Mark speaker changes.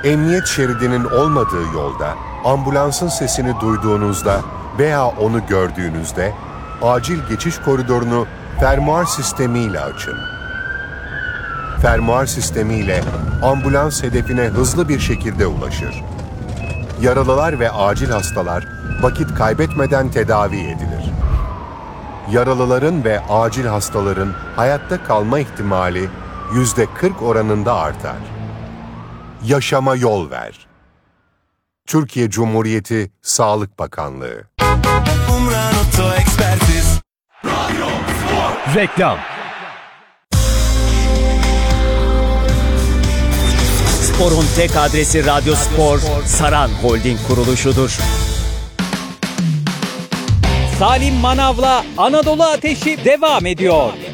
Speaker 1: Emniyet şeridinin olmadığı yolda ambulansın sesini duyduğunuzda veya onu gördüğünüzde acil geçiş koridorunu fermuar sistemiyle açın. Fermuar sistemiyle ambulans hedefine hızlı bir şekilde ulaşır. Yaralılar ve acil hastalar vakit kaybetmeden tedavi edilir. Yaralıların ve acil hastaların hayatta kalma ihtimali %40 oranında artar. Yaşama yol ver. Türkiye Cumhuriyeti Sağlık Bakanlığı.
Speaker 2: Umran Oto Ekspertiz.
Speaker 3: Reklam. Spor'un tek adresi Radyo Spor, Saran Holding kuruluşudur.
Speaker 4: Salim Manav'la Anadolu Ateşi devam ediyor.